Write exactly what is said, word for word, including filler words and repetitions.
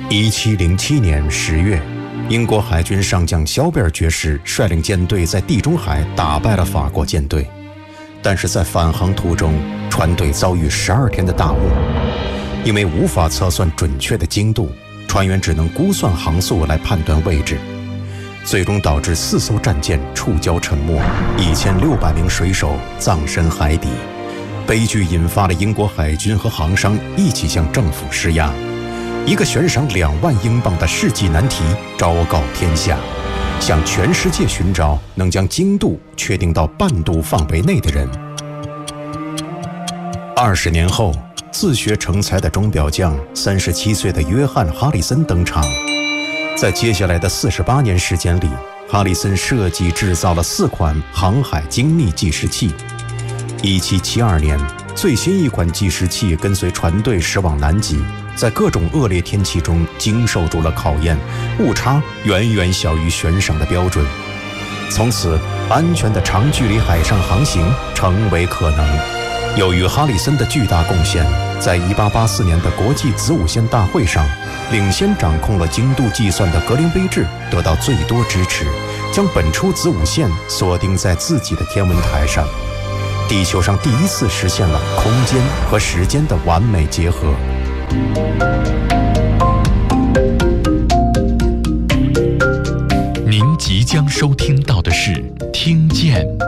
一七零七年十月，英国海军上将肖贝尔爵士率领舰队在地中海打败了法国舰队，但是在返航途中，船队遭遇十二天的大雾，因为无法测算准确的经度，船员只能估算航速来判断位置，最终导致四艘战舰触礁沉没，一千六百名水手葬身海底。悲剧引发了英国海军和航商一起向政府施压，一个悬赏两万英镑的世纪难题昭告天下，向全世界寻找能将经度确定到半度范围内的人。二十年后，自学成才的钟表匠三十七岁的约翰·哈里森登场。在接下来的四十八年时间里，哈里森设计制造了四款航海精密计时器。一七七二年，最新一款计时器跟随船队驶往南极，在各种恶劣天气中经受住了考验，误差远远小于悬赏的标准。从此，安全的长距离海上航行成为可能。由于哈里森的巨大贡献，在一八八四年的国际子午线大会上，领先掌控了经度计算的格林威治得到最多支持，将本初子午线锁定在自己的天文台上。地球上第一次实现了空间和时间的完美结合。 您即将收听到的是《听见》。